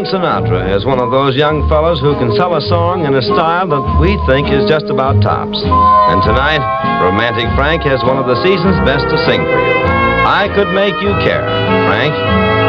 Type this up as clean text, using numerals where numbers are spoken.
Frank Sinatra is one of those young fellows who can sell a song in a style that we think is just about tops. And tonight, Romantic Frank has one of the season's best to sing for you. I Could Make You Care, Frank.